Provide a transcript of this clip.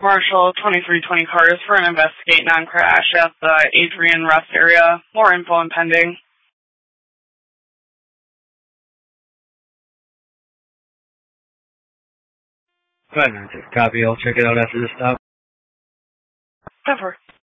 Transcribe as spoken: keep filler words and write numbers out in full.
Marshall twenty-three twenty cars for an investigate non-crash at the Adrian Rust area. More info impending. Go ahead, man. Copy. I'll check it out after this stop. Never.